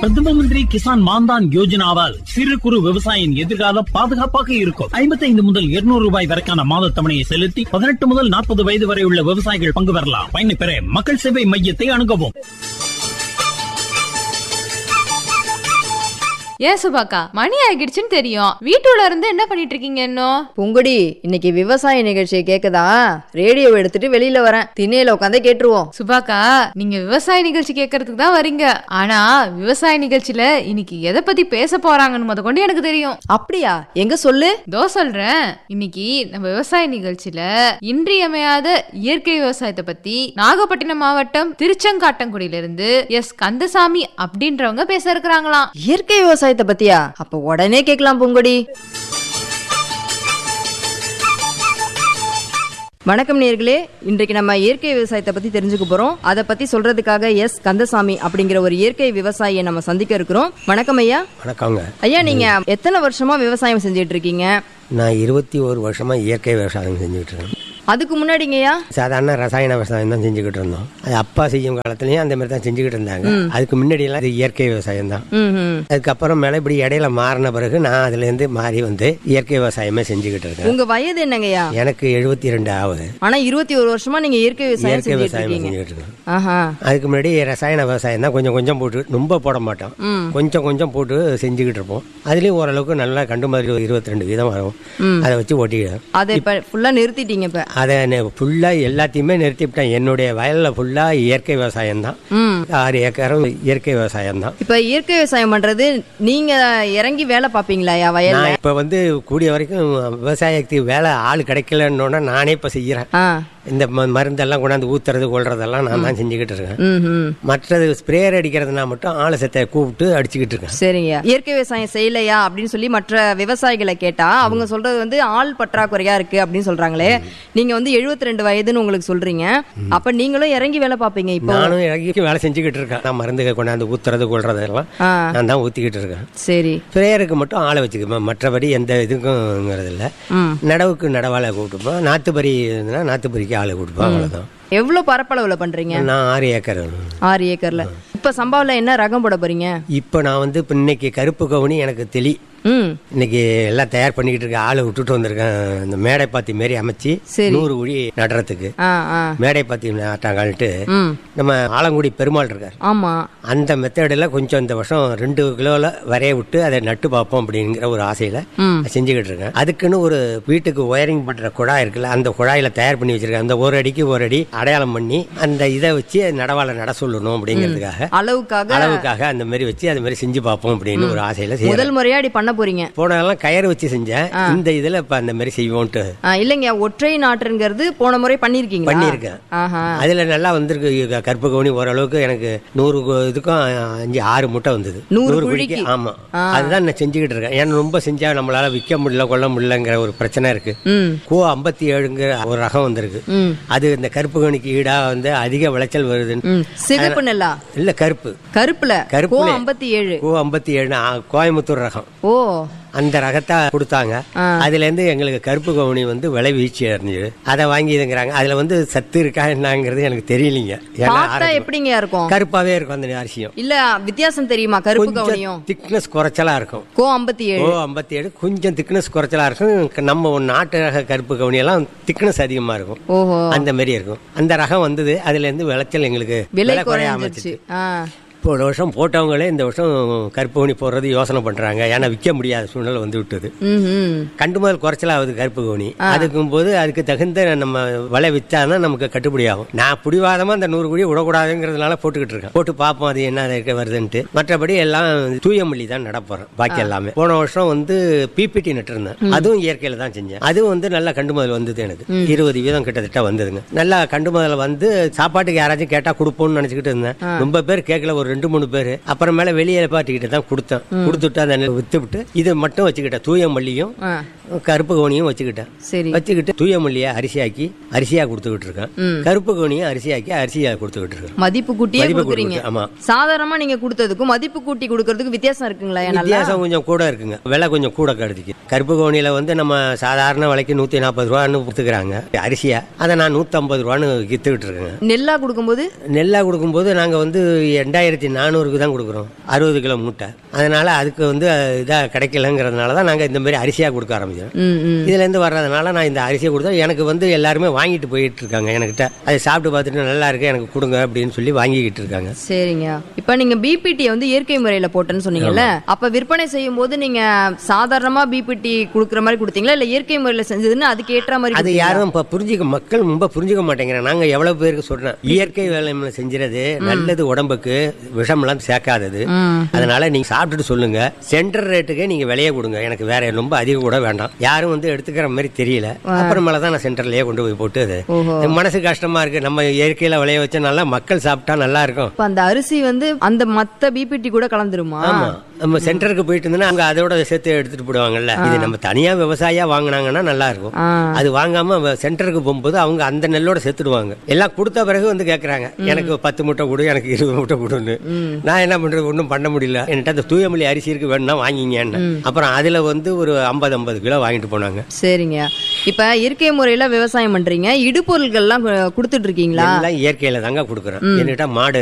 பிரதம மந்திரி கிசான் மான்தான் யோஜனாவால் சிறு குறு விவசாயியின் எதிர்காலம் பாதுகாப்பாக இருக்கும். 55 முதல் 200 ரூபாய் வரைக்கான மாத தவணையை செலுத்தி 18 முதல் 40 வயது வரை உள்ள விவசாயிகள் பங்கு பெறலாம். பயனை பெற மக்கள் சேவை மையத்தை அணுகவும். ஏன் சுபாக்கா, மணி ஆகிடுச்சுன்னு தெரியும், வீட்டுல இருந்து என்ன பண்ணிட்டு இருக்கீங்க? இன்னும் பொங்குடி, இன்னைக்கு விவசாய நிகழ்ச்சியை கேட்கதா ரேடியோ எடுத்துட்டு வெளியில வரேன். திண்ணையில உட்காந்து கேட்டுருவோம். சுபாக்கா, நீங்க விவசாய நிகழ்ச்சி கேட்கறதுக்கு தான் வரீங்க. ஆனா விவசாய நிகழ்ச்சியில இன்னைக்கு எதை பத்தி பேச போறாங்கன்னு முத கொண்டு எனக்கு தெரியும். அப்படியா? எங்க சொல்லு. தோ சொல்றேன். இன்னைக்கு நம்ம விவசாய நிகழ்ச்சியில இன்றியமையாத இயற்கை விவசாயத்தை பத்தி நாகப்பட்டினம் மாவட்டம் திருச்செங்காட்டங்குடியில இருந்து எஸ் கந்தசாமி அப்படின்றவங்க பேச இருக்கிறாங்களாம். இயற்கை விவசாயத்தை பத்தியா? அப்ப உடனே கேட்கலாம் பொங்குடி. வணக்கம் நேயர்களே, இன்றைக்கு நம்ம இயற்கை விவசாயத்தை பத்தி தெரிஞ்சுக்க போறோம். அதை பத்தி சொல்றதுக்காக எஸ் கந்தசாமி அப்படிங்கிற ஒரு இயற்கை விவசாயியை நம்ம சந்திக்க இருக்கிறோம். வணக்கம் ஐயா. வணக்கங்க ஐயா, நீங்க எத்தனை வருஷமா விவசாயம் செஞ்சுட்டு இருக்கீங்க? நான் 21 வருஷமா இயற்கை விவசாயம் செஞ்சுக்கிட்டு இருக்கேன். அதுக்கு முன்னாடிங்கய்யா சாதாரண ரசாயன விவசாயம் தான் செஞ்சுக்கிட்டு இருந்தோம். அது அப்பா செய்யும் காலத்துலயும் அந்த மாதிரி தான் செஞ்சுக்கிட்டு இருந்தாங்க. அதுக்கு முன்னாடி எல்லாம் இது இயற்கை விவசாயம் தான். அதுக்கப்புறம் மேல இப்படி இடையில மாறின பிறகு நான் அதுல இருந்து மாறி வந்து இயற்கை விவசாயமே செஞ்சுக்கிட்டு இருக்கேன். உங்க வயது என்னங்கய்யா? எனக்கு 72 ஆகுது. ஆனா 21 வருஷமா நீங்க இயற்கை விவசாயம் செஞ்சுக்கிட்டு இருக்கீங்க. அதுக்கு முன்னாடி ரசாயன விவசாயம் தான் கொஞ்சம் கொஞ்சம் போட்டு, ரொம்ப போட மாட்டோம், கொஞ்சம் கொஞ்சம் போட்டு செஞ்சுக்கிட்டு இருப்போம். அதுலயும் ஓரளவுக்கு நல்லா கண்டு மாதிரி 22 வீதம் வரும். அதை வச்சு ஓட்டிடுவோம். அதை இப்ப ஃபுல்லா நிறுத்திட்டீங்க? இப்ப அதை ஃபுல்லா எல்லாத்தையுமே நிறுத்திவிட்டேன். என்னுடைய வயல்ல ஃபுல்லா இயற்கை விவசாயம் தான். 6 ஏக்கரும் இயற்கை விவசாயம் தான். இப்ப இயற்கை விவசாயம் பண்றது நீங்க இறங்கி வேலை பாப்பீங்களா வயல்ல? இப்ப வந்து கூடிய வரைக்கும் விவசாயத்துக்கு வேலை ஆள் கிடைக்கலன்னு நானே இப்ப செய்யறேன். இந்த மருந்தெல்லாம் கொண்டாந்து ஊத்துறது கொள்றதெல்லாம் நான் தான் செஞ்சுக்கிட்டு இருக்கேன். மற்றது ஸ்ப்ரேயர் அடிக்கிறதுனா மட்டும் ஆளை சத்தை கூப்பிட்டு அடிச்சுக்கிட்டு இருக்கேன். சரிங்க. இயற்கை விவசாயம் செய்யலையா அப்படின்னு சொல்லி மற்ற விவசாயிகளை கேட்டா அவங்க சொல்றது வந்து ஆள் பற்றாக்குறையா இருக்கு அப்படின்னு சொல்றாங்களே. நீங்க வந்து 72 வயதுன்னு உங்களுக்கு சொல்றீங்க. அப்ப நீங்களும் இறங்கி வேலை பாப்பீங்க? இப்ப நானும் இறங்கி வேலை செஞ்சுக்கிட்டு இருக்கேன். நான் மருந்து கொண்டாந்து ஊத்துறது கொள்றதெல்லாம் நான் தான் ஊத்திக்கிட்டு இருக்கேன். சரி. ஸ்ப்ரேயருக்கு மட்டும் ஆளை வச்சுக்குவேன். மற்றபடி எந்த இதுக்கும்ங்கிறது இல்ல. நடவுக்கு நடவாளை கூப்பிட்டுப்போம். நாத்துப்பறி நாத்துப்பறிக்கு ஆளை கூப்பிட்டுப்போம். அவ்வளவுதான். எவ்வளவு பரப்பளவுல பண்றீங்க? நான் 6 ஏக்கர். 6 ஏக்கர்ல இப்ப சம்பாவில என்ன ரகம் போட போறீங்க? இப்ப நான் வந்து இன்னைக்கு கருப்பு கவுனி எனக்கு தெளி இன்னைக்கு எல்லாம் தயார் பண்ணிக்கிட்டு இருக்க. ஆளை விட்டுட்டு வந்திருக்கேன். இந்த மேடை பாத்தி மாரி அமைச்சு 100 குழி நடுறதுக்கு. மேடை பாத்தி நட்டாங்கட்டு நம்ம ஆலங்குடி பெருமாள் இருக்காரு. ஆமா. அந்த மெத்தடில் கொஞ்சம் இந்த வருஷம் 2 கிலோல வரைய விட்டு அதை நட்டு பார்ப்போம் அப்படிங்கிற ஒரு ஆசையில செஞ்சுக்கிட்டு இருக்கேன். அதுக்குன்னு ஒரு வீட்டுக்கு ஒயரிங் பண்ற குழாய் இருக்குல்ல, அந்த குழாயில தயார் பண்ணி வச்சிருக்கேன். அந்த ஒரு அடிக்கு ஒரு அடி அடையாளம் பண்ணி அந்த இதை வச்சு நடவாள நட சொல்லணும் அப்படிங்கிறதுக்காக அளவுக்காக அந்த மாதிரி வச்சு அது மாதிரி செஞ்சு பார்ப்போம் அப்படின்னு ஒரு ஆசையில முதல் முறையாடி பண்ண போறீங்க. போனதெல்லாம் கயிறு வச்சு செஞ்சேன். இந்த இதுல இப்ப அந்த மாதிரி செய்வோம்ட்டு. இல்லங்க, ஒற்றை நாற்றுங்கிறது போன முறை பண்ணிருக்கீங்க? பண்ணிருக்கேன். அதுல நல்லா வந்திருக்கு. கருப்பு கவுனி ஓரளவுக்கு எனக்கு 100 இதுக்கும் 5-6 முட்டை வந்தது. 100 குழிக்கு. ஆமா, அதுதான் நான் செஞ்சுக்கிட்டு இருக்கேன். ஏன்னா ரொம்ப செஞ்சா நம்மளால விற்க முடியல கொள்ள முடியலங்கிற ஒரு பிரச்சனை இருக்கு. கோ 57ங்கிற ஒரு ரகம் வந்திருக்கு. அது இந்த கருப்பு கவுனிக்கு ஈடா வந்து அதிக விளைச்சல் வருதுன்னு. சிகப்பு நெல்லா இல்ல, கருப்புல கோ 57 கோயம்புத்தூர் ரகம். ஓ, அந்த ரகத்தை கொடுத்தாங்க. அதுல இருந்து எங்களுக்கு கருப்பு கவுனி வந்து விலை வீழ்ச்சி அடைஞ்சது. அதை வாங்கி இதுங்கிறாங்க. அதுல வந்து சத்து இருக்கா என்னங்கிறது எனக்கு தெரியலீங்க. எப்படிங்க இருக்கும்? கருப்பாவே இருக்கும் அந்த அரிசியும். இல்ல வித்தியாசம் தெரியுமா? கருப்பு கவுனியும் திக்னஸ் குறைச்சலா இருக்கும். கோ 57 கொஞ்சம் திக்னஸ் குறைச்சலா இருக்கும். நம்ம நாட்டு ரக கருப்பு கவுனி எல்லாம் திக்னஸ் அதிகமா இருக்கும். அந்த மாதிரி இருக்கும். அந்த ரகம் வந்தது. அதுல இருந்து விளைச்சல் எங்களுக்கு விலை குறைய அமைச்சு. இப்போ ஒரு வருஷம் போட்டவங்களே இந்த வருஷம் கருப்பு கவுனி போடுறது யோசனை பண்றாங்க. ஏன்னா விற்க முடியாத சூழ்நிலை வந்து விட்டது. கண்டு முதல் குறைச்சலாகுது கருப்பு கவுனி. அதுக்கும் போது அதுக்கு தகுந்த நம்ம விலை விற்றாதான் நமக்கு கட்டுப்படி ஆகும். நான் புடிவாதமா அந்த 100 குழி விடக்கூடாதுங்கிறதுனால போட்டுக்கிட்டு இருக்கேன். போட்டு பார்ப்போம் அது என்ன வருதுன்ட்டு. மற்றபடி எல்லாம் தூயமல்லி தான் நடப்போறேன். பாக்கி எல்லாமே போன வருஷம் வந்து பிபிடி நட்டு இருந்தேன். அதுவும் இயற்கையில தான் செஞ்சேன். அதுவும் வந்து நல்லா கண்டு முதல் வந்தது. எனக்கு 20 வீதம் கிட்டத்தட்ட வந்ததுங்க. நல்லா கண்டு முதல்ல வந்து சாப்பாட்டுக்கு யாராச்சும் கேட்டா கொடுப்போம்னு நினைச்சுக்கிட்டு இருந்தேன். ரொம்ப பேர் கேட்கல, ஒரு 2-3 பேரு. அப்புறமேல வெளியே பாட்டிக்கிட்டு தான் கொடுத்தேன். கொடுத்துட்டு அதை வித்து விட்டு இதை மட்டும் வச்சுக்கிட்டேன். தூய மல்லியும் கருப்பு கவுனியும் வச்சுக்கிட்டேன். வச்சுக்கிட்டு தூய மல்லியை அரிசியா கொடுத்துக்கிட்டு இருக்கேன். கருப்பு கவுனியும் அரிசியா கொடுத்துக்கிட்டு இருக்கேன். மதிப்பு கூட்டியே கொடுக்குறீங்க. ஆமா, சாதாரணமா நீங்க கொடுத்ததுக்கும் மதிப்பு கூட்டி கொடுக்கறதுக்கு வித்தியாசம் இருக்குங்களா? வித்தியாசம் கொஞ்சம் கூட இருக்குங்க. விலை கொஞ்சம் கூட கிடைக்குது. கருப்பு கவுனியில வந்து நம்ம சாதாரண விலைக்கு 140 ரூபான்னு கொடுத்துக்கிறாங்க அரிசியா. அதை நான் 150 ரூபான்னு வித்துக்கிட்டு இருக்கேன். நெல்லா கொடுக்கும்போது நாங்க வந்து 2000 1400 தான் கொடுக்குறோம், 60 கிலோ மூட்டை. அதனால அதுக்கு வந்து இதாக கிடைக்கலங்கிறதுனால தான் நாங்கள் இந்த மாதிரி அரிசியாக கொடுக்க ஆரம்பிச்சோம். இதுலேருந்து வர்றதுனால நான் இந்த அரிசியை கொடுத்தா எனக்கு வந்து எல்லாருமே வாங்கிட்டு போயிட்டு இருக்காங்க என்கிட்ட. அதை சாப்பிட்டு பார்த்துட்டு நல்லா இருக்கு எனக்கு கொடுங்க அப்படின்னு சொல்லி வாங்கிக்கிட்டு இருக்காங்க. சரிங்க. இப்போ நீங்க பிபிடி வந்து இயற்கை முறையில போட்டேன்னு சொன்னீங்கல்ல, அப்ப விற்பனை செய்யும் போது நீங்க சாதாரணமா பிபிடி கொடுக்குற மாதிரி கொடுத்தீங்களா இல்ல இயற்கை முறையில செஞ்சதுன்னு அதுக்கு ஏற்ற மாதிரி? அது யாரும் மக்கள் ரொம்ப புரிஞ்சுக்க மாட்டேங்கிறாங்க. நாங்க எவ்வளவு பேருக்கு சொல்றோம், இயற்கை வேளாண்மை செஞ்சுறது நல்லது, உடம்புக்கு விஷமெல்லாம் சேர்க்காதது. அதனால நீங்க சாப்பிட்டுட்டு சொல்லுங்க, சென்டர் ரேட்டுக்கே நீங்க விலையை கொடுங்க, எனக்கு வேற ரொம்ப அதிகம் கூட வேண்டாம். யாரும் வந்து எடுத்துக்கிற மாதிரி தெரியல. அப்புறமேலதான் நான் சென்டர்லயே கொண்டு போய் போட்டு மனசு கஷ்டமா இருக்கு. நம்ம இயற்கையில விளைய வச்சா நல்லா மக்கள் சாப்பிட்டா நல்லா இருக்கும். அந்த அரிசி வந்து அந்த மத்த பிபிடி கூட கலந்துருமா? ஆமா, நம்ம சென்டருக்கு போயிட்டு இருந்தோம்னா அங்க அதோட சேர்த்து எடுத்துட்டு போடுவாங்கல்ல. இது நம்ம தனியா விவசாயியா வாங்கினாங்கன்னா நல்லா இருக்கும். அது வாங்காம சென்டருக்கு போகும்போது அவங்க அந்த நெல்லோட சேர்த்துடுவாங்க. எல்லாம் கொடுத்த பிறகு வந்து கேக்குறாங்க, எனக்கு 10 மூட்டை கொடு, எனக்கு 20 மூட்டை கொடுன்னு. நான் என்ன பண்றது, ஒன்றும் பண்ண முடியல. என்கிட்ட அந்த தூயமல்லி அரிசி இருக்கு, வேணும்னா வாங்கிங்கன்னு. அப்புறம் அதுல வந்து ஒரு 50 கிலோ வாங்கிட்டு போனாங்க. சரிங்க. இப்ப இயற்கை முறையில விவசாயம் பண்றீங்க, இடுபொருள்கள் எல்லாம் கொடுத்துட்டு இருக்கீங்களா? இயற்கையில தாங்க கொடுக்குறேன். என்கிட்ட மாடு